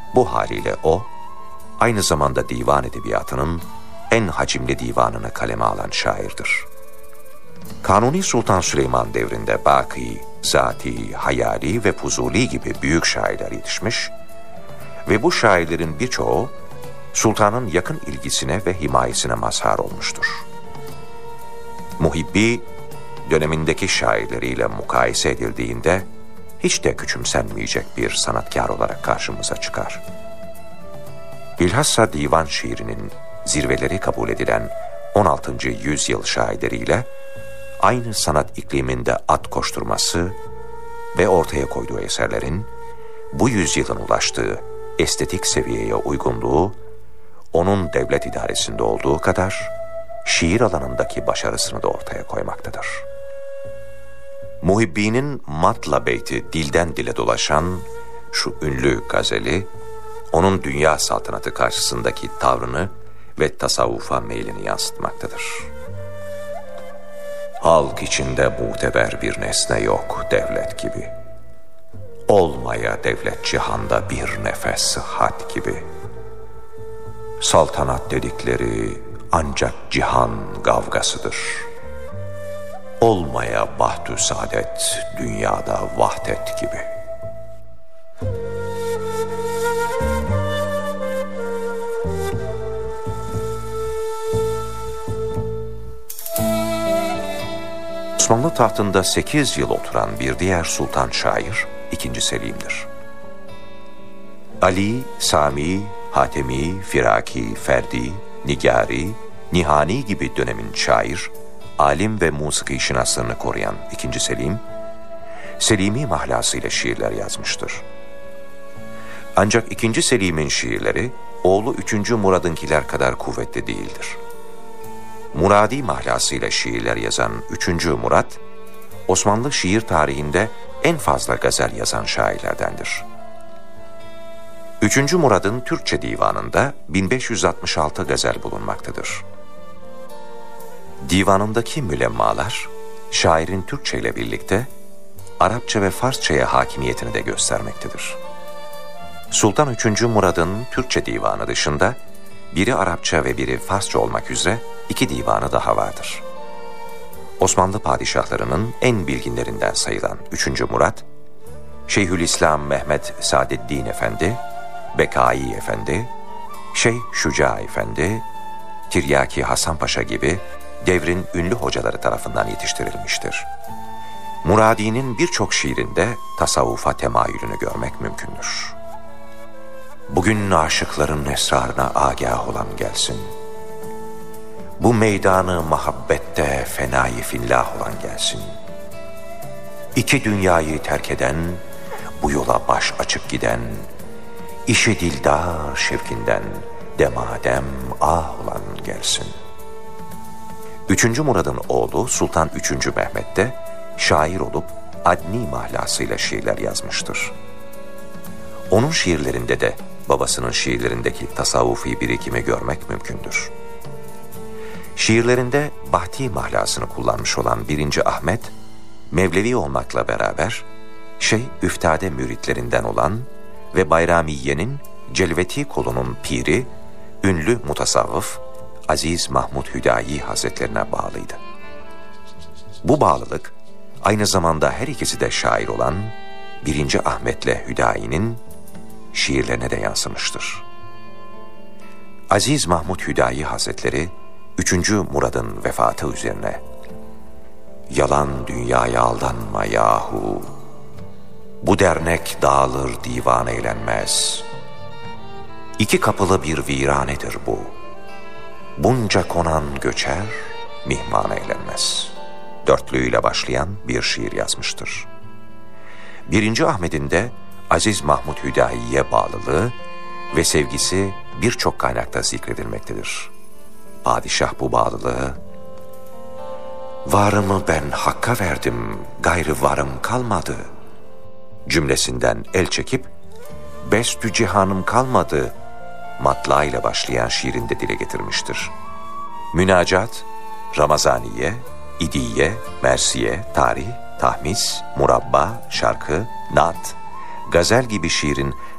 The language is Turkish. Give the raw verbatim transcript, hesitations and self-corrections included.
Bu haliyle o, aynı zamanda divan edebiyatının en hacimli divanını kaleme alan şairdir. Kanuni Sultan Süleyman devrinde Baki, Zati, Hayali ve Fuzuli gibi büyük şairler yetişmiş ve bu şairlerin birçoğu sultanın yakın ilgisine ve himayesine mazhar olmuştur. Muhibbi, dönemindeki şairleriyle mukayese edildiğinde hiç de küçümsenmeyecek bir sanatkar olarak karşımıza çıkar. Bilhassa divan şiirinin zirveleri kabul edilen on altıncı yüzyıl şairleriyle aynı sanat ikliminde at koşturması ve ortaya koyduğu eserlerin bu yüzyılın ulaştığı estetik seviyeye uygunluğu, onun devlet idaresinde olduğu kadar şiir alanındaki başarısını da ortaya koymaktadır. Muhibbi'nin Matla beyti dilden dile dolaşan şu ünlü gazeli, onun dünya saltanatı karşısındaki tavrını ve tasavvufa meylini yansıtmaktadır. Halk içinde muteber bir nesne yok devlet gibi. Olmaya devlet cihanda bir nefes sıhhat gibi. Saltanat dedikleri ancak cihan kavgasıdır. Olmaya bahtü saadet dünyada vahdet gibi. Osmanlı tahtında sekiz yıl oturan bir diğer sultan şair ikinci. Selim'dir. Ali, Sami, Hatemi, Firaki, Ferdi, Nigari, Nihani gibi dönemin şair, alim ve musiki şinaslarını koruyan ikinci. Selim, Selimi mahlasıyla şiirler yazmıştır. Ancak ikinci. Selim'in şiirleri, oğlu üçüncü. Murad'ınkiler kadar kuvvetli değildir. Muradi mahlasıyla şiirler yazan üçüncü. Murad, Osmanlı şiir tarihinde en fazla gazel yazan şairlerdendir. üçüncü. Murad'ın Türkçe divanında bin beş yüz altmış altı gazel bulunmaktadır. Divanındaki mülemmalar, şairin Türkçe ile birlikte Arapça ve Farsçaya hakimiyetini de göstermektedir. Sultan üçüncü. Murad'ın Türkçe divanı dışında, biri Arapça ve biri Farsça olmak üzere iki divanı daha vardır. Osmanlı padişahlarının en bilginlerinden sayılan üçüncü. Murad, Şeyhülislam Mehmet Saadettin Efendi, Bekai Efendi, Şeyh Şuca Efendi, Tiryaki Hasan Paşa gibi devrin ünlü hocaları tarafından yetiştirilmiştir. Muradi'nin birçok şiirinde tasavvufa temayülünü görmek mümkündür. Bugün aşıkların esrarına agah olan gelsin. Bu meydanı muhabbette fenayı fillah olan gelsin. İki dünyayı terk eden, bu yola baş açıp giden, işi dildar şevkinden demadem ah olan gelsin. üçüncü. Murad'ın oğlu Sultan üçüncü. Mehmet de şair olup adni mahlasıyla şiirler yazmıştır. Onun şiirlerinde de babasının şiirlerindeki tasavvufi birikimi görmek mümkündür. Şiirlerinde bahti mahlasını kullanmış olan birinci. Ahmet, Mevlevi olmakla beraber Şeyh Üftade müritlerinden olan ve Bayramiye'nin Celveti kolunun piri, ünlü mutasavvıf Aziz Mahmud Hüdayi Hazretlerine bağlıydı. Bu bağlılık, aynı zamanda her ikisi de şair olan birinci. Ahmet'le Hüdayi'nin şiirlerine de yansımıştır. Aziz Mahmud Hüdayi Hazretleri, üçüncü. Murad'ın vefatı üzerine, "Yalan dünyaya aldanma yahu, bu dernek dağılır divan eğlenmez. İki kapılı bir viranedir bu, bunca konan göçer, mihman eğlenmez." Dörtlüğüyle başlayan bir şiir yazmıştır. birinci. Ahmet'in de Aziz Mahmud Hüdayi'ye bağlılığı ve sevgisi birçok kaynakta zikredilmektedir. Padişah bu bağlılığı, "Varımı ben Hakk'a verdim, gayrı varım kalmadı" cümlesinden el çekip, "Bestü cihanım kalmadı" matla ile başlayan şiirinde dile getirmiştir. Münacat, Ramazaniye, İdiye, Mersiye, Tarih, Tahmis, Murabba, Şarkı, Naat, Gazel gibi şiirin